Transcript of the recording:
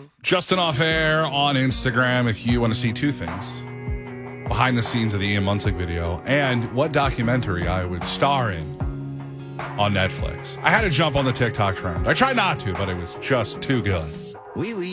Justin Off Air on Instagram if you want to see two things. Behind the scenes of the Ian Munsick video and what documentary I would star in on Netflix. I had to jump on the TikTok trend. I tried not to, but it was just too good.